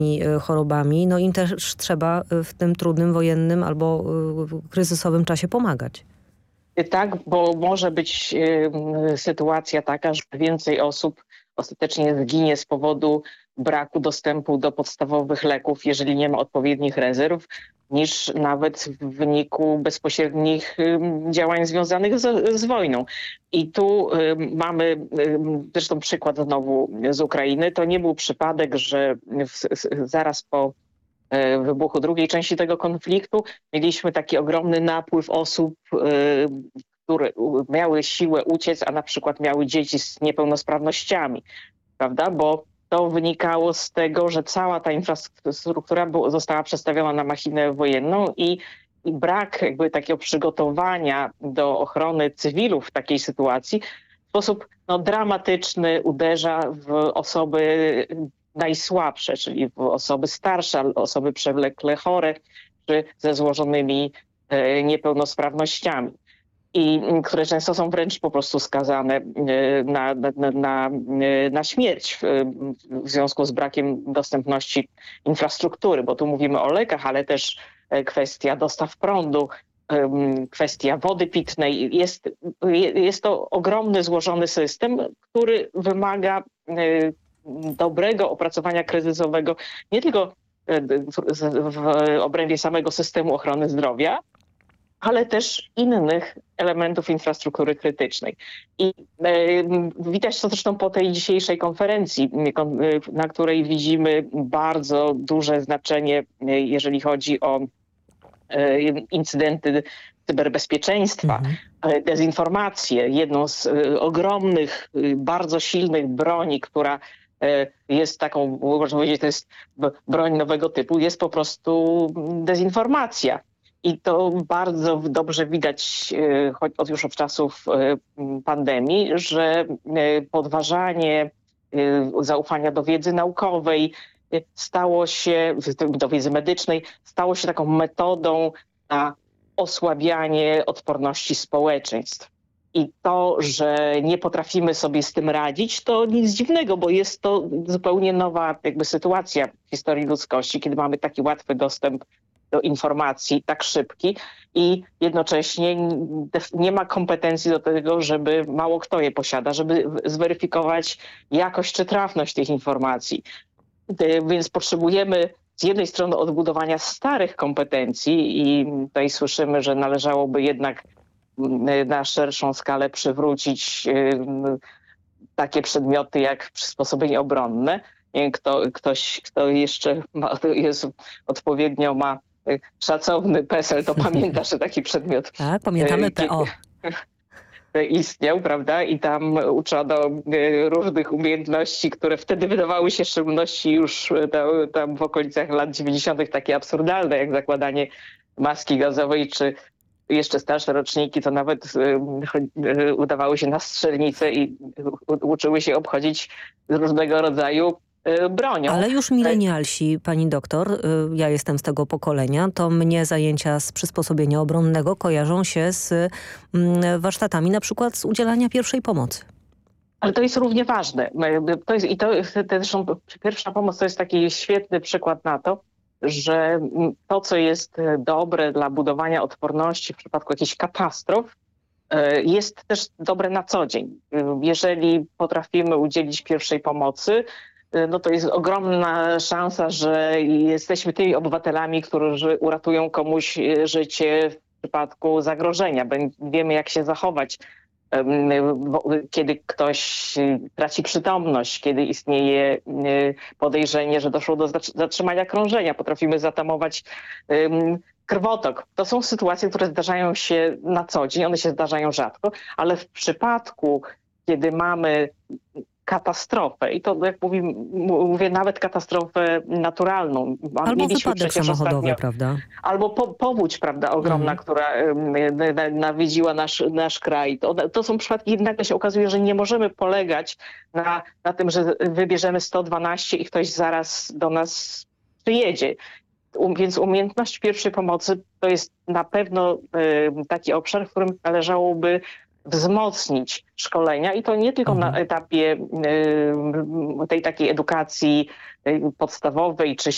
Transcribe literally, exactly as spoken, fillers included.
chorobami, no im też trzeba w tym trudnym wojennym albo kryzysowym czasie pomagać. Tak, bo może być y, sytuacja taka, że więcej osób ostatecznie zginie z powodu braku dostępu do podstawowych leków, jeżeli nie ma odpowiednich rezerw, niż nawet w wyniku bezpośrednich y, działań związanych z, z wojną. I tu y, mamy y, zresztą przykład znowu z Ukrainy. To nie był przypadek, że w, zaraz po wybuchu drugiej części tego konfliktu mieliśmy taki ogromny napływ osób, które miały siłę uciec, a na przykład miały dzieci z niepełnosprawnościami, prawda? Bo to wynikało z tego, że cała ta infrastruktura została przestawiona na machinę wojenną i, i brak jakby takiego przygotowania do ochrony cywilów w takiej sytuacji w sposób no, dramatyczny uderza w osoby najsłabsze, czyli w osoby starsze, osoby przewlekle chore, czy ze złożonymi e, niepełnosprawnościami. I które często są wręcz po prostu skazane na, na, na, na śmierć w, w związku z brakiem dostępności infrastruktury, bo tu mówimy o lekach, ale też kwestia dostaw prądu, kwestia wody pitnej. Jest, jest to ogromny, złożony system, który wymaga dobrego opracowania kryzysowego, nie tylko w, w obrębie samego systemu ochrony zdrowia, ale też innych elementów infrastruktury krytycznej. I e, widać to zresztą po tej dzisiejszej konferencji, na której widzimy bardzo duże znaczenie, jeżeli chodzi o e, incydenty cyberbezpieczeństwa, mhm. dezinformację, jedną z e, ogromnych, bardzo silnych broni, która e, jest taką, można powiedzieć, to jest broń nowego typu, jest po prostu dezinformacja. I to bardzo dobrze widać choć od już od czasów pandemii, że podważanie zaufania do wiedzy naukowej stało się, do wiedzy medycznej, stało się taką metodą na osłabianie odporności społeczeństw. I to, że nie potrafimy sobie z tym radzić, to nic dziwnego, bo jest to zupełnie nowa jakby sytuacja w historii ludzkości, kiedy mamy taki łatwy dostęp do informacji, tak szybki i jednocześnie nie ma kompetencji do tego, żeby mało kto je posiada, żeby zweryfikować jakość czy trafność tych informacji. Więc potrzebujemy z jednej strony odbudowania starych kompetencji i tutaj słyszymy, że należałoby jednak na szerszą skalę przywrócić takie przedmioty jak przysposobienie obronne. Kto, ktoś, kto jeszcze ma, jest, odpowiednio ma szacowny PESEL, to pamięta, że taki przedmiot tak, pamiętamy P O. istniał, prawda? I tam uczono różnych umiejętności, które wtedy wydawały się w szczególności już tam, tam w okolicach lat dziewięćdziesiątych takie absurdalne, jak zakładanie maski gazowej, czy jeszcze starsze roczniki, to nawet udawały się na strzelnicę i uczyły się obchodzić różnego rodzaju bronią. Ale już milenialsi, pani doktor, ja jestem z tego pokolenia, to mnie zajęcia z przysposobienia obronnego kojarzą się z warsztatami na przykład z udzielania pierwszej pomocy. Ale to jest równie ważne. To jest, I to zresztą pierwsza pomoc to jest taki świetny przykład na to, że to, co jest dobre dla budowania odporności w przypadku jakichś katastrof, jest też dobre na co dzień. Jeżeli potrafimy udzielić pierwszej pomocy, no to jest ogromna szansa, że jesteśmy tymi obywatelami, którzy uratują komuś życie w przypadku zagrożenia. Wiemy, jak się zachować, kiedy ktoś traci przytomność, kiedy istnieje podejrzenie, że doszło do zatrzymania krążenia. Potrafimy zatamować krwotok. To są sytuacje, które zdarzają się na co dzień, one się zdarzają rzadko, ale w przypadku, kiedy mamy katastrofę i to, jak mówię, mówię nawet katastrofę naturalną. Albo wypadek samochodowy, ostatnio, prawda? Albo po, powódź, prawda, ogromna, mm. która um, nawiedziła nasz, nasz kraj. To, to są przypadki, jednak się okazuje, że nie możemy polegać na, na tym, że wybierzemy sto dwanaście i ktoś zaraz do nas przyjedzie. Um, więc umiejętność pierwszej pomocy to jest na pewno um, taki obszar, w którym należałoby wzmocnić szkolenia i to nie tylko mhm. na etapie y, tej takiej edukacji podstawowej czy